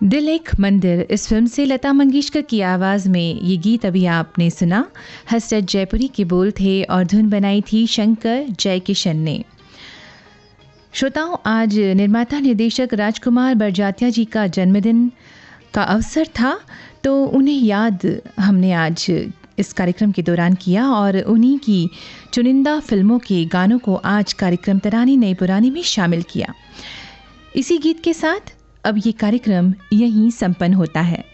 दिल एक मंदिर इस फिल्म से लता मंगेशकर की आवाज़ में ये गीत अभी आपने सुना। हसरत जयपुरी के बोल थे और धुन बनाई थी शंकर जयकिशन ने। श्रोताओं, आज निर्माता निर्देशक राजकुमार बड़जात्या जी का जन्मदिन का अवसर था, तो उन्हें याद हमने आज इस कार्यक्रम के दौरान किया और उन्हीं की चुनिंदा फिल्मों के गानों को आज कार्यक्रम तरानी नई पुरानी में शामिल किया। इसी गीत के साथ अब ये कार्यक्रम यहीं संपन्न होता है।